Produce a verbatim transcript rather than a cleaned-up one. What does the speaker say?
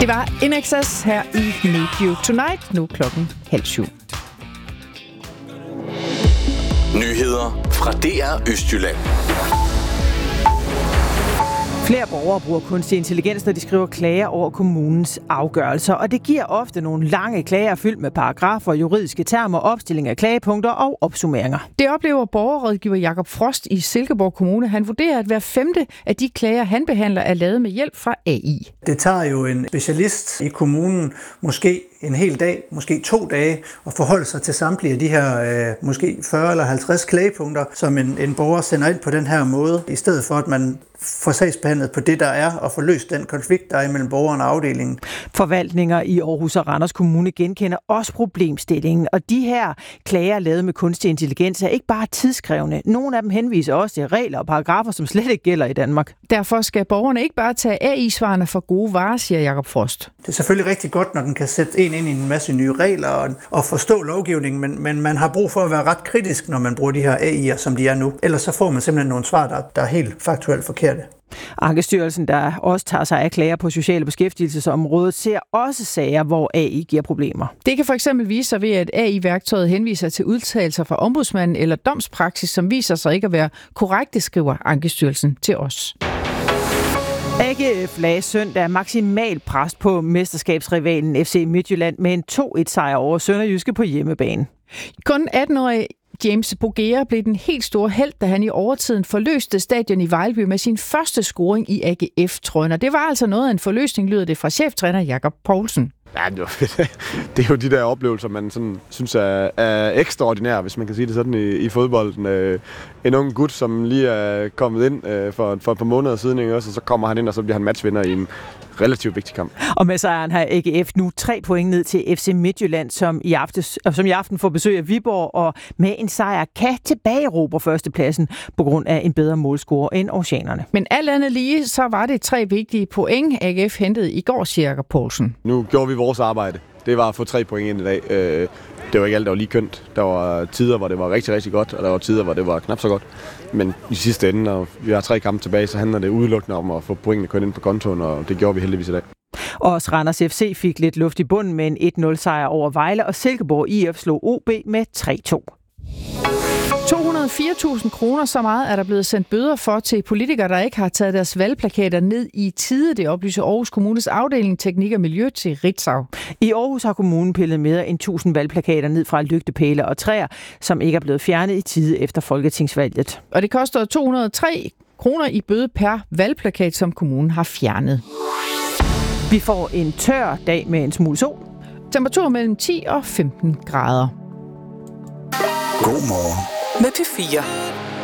Det var In Excess her i Need You Tonight, nu klokken halv syv. Nyheder fra D R Østjylland. Flere borgere bruger kunstig intelligens, når de skriver klager over kommunens afgørelser, og det giver ofte nogle lange klager fyldt med paragrafer, juridiske termer, opstilling af klagepunkter og opsummeringer. Det oplever borgerrådgiver Jakob Frost i Silkeborg Kommune. Han vurderer, at hver femte af de klager, han behandler, er lavet med hjælp fra A I. Det tager jo en specialist i kommunen måske en hel dag, måske to dage, at forholde sig til samtlige af de her øh, måske fyrre eller halvtreds klagepunkter, som en, en borger sender ind på den her måde, i stedet for at man får sagsbehandlet på det, der er, og får løst den konflikt, der er mellem borgeren og afdelingen. Forvaltninger i Aarhus og Randers Kommune genkender også problemstillingen, og de her klager lavet med kunstig intelligens er ikke bare tidskrævende. Nogle af dem henviser også til regler og paragrafer, som slet ikke gælder i Danmark. Derfor skal borgerne ikke bare tage A I-svarene for gode varer, siger Jakob Frost. Det er selvfølgelig rigtig godt, når den kan sætte en ind i en masse nye regler og, og forstå lovgivningen, men, men man har brug for at være ret kritisk, når man bruger de her A I'er, som de er nu. Ellers så får man simpelthen nogle svar, der, der er helt faktuelt forkerte. Ankestyrelsen, der også tager sig af klager på sociale beskæftigelsesområdet, ser også sager, hvor A I giver problemer. Det kan for eksempel vise sig ved, at A I-værktøjet henviser til udtalelser fra ombudsmanden eller domspraksis, som viser sig ikke at være korrekte, skriver Ankestyrelsen til os. A G F lagde søndag maksimal pres på mesterskabsrivalen F C Midtjylland med en to et sejr over Sønderjyske på hjemmebane. Kun atten-årige James Bogea blev den helt store helt, da han i overtiden forløste stadion i Vejlby med sin første scoring i A G F-trøjen. Og det var altså noget af en forløsning, lyder det fra cheftræner Jakob Poulsen. Ja, det er jo de der oplevelser, man sådan, synes er, er ekstraordinære, hvis man kan sige det sådan i, i fodbolden. En ung gut, som lige er kommet ind for, for et par måneder siden, ikke? Også, og så kommer han ind, og så bliver han matchvinder i en relativt vigtig kamp. Og med sejren har A G F nu tre point ned til F C Midtjylland, som i, aftes, som i aften får besøg af Viborg, og med en sejr kan tilbageerobre førstepladsen på grund af en bedre målscore end oceanerne. Men alt andet lige, så var det tre vigtige point, A G F hentede i går, siger Jakob Poulsen. Nu gjorde vi vores arbejde. Det var at få tre point ind i dag. Det var ikke alt, der var lige kønt. Der var tider, hvor det var rigtig, rigtig godt, og der var tider, hvor det var knap så godt. Men i sidste ende, når vi har tre kampe tilbage, så handler det udelukkende om at få pointene kørt ind på kontoen, og det gjorde vi heldigvis i dag. Også Randers F C fik lidt luft i bunden med en et nul sejr over Vejle, og Silkeborg I F slog O B med tre to. to hundrede og fire tusind kroner, så meget er der blevet sendt bøder for til politikere, der ikke har taget deres valgplakater ned i tide. Det oplyser Aarhus Kommunes afdeling Teknik og Miljø til Ritzau. I Aarhus har kommunen pillet mere end tusind valgplakater ned fra lygtepæle og træer, som ikke er blevet fjernet i tide efter folketingsvalget. Og det koster to hundrede og tre kroner i bøde per valgplakat, som kommunen har fjernet. Vi får en tør dag med en smule sol. Temperatur mellem ti og femten grader. God morgen med P fire.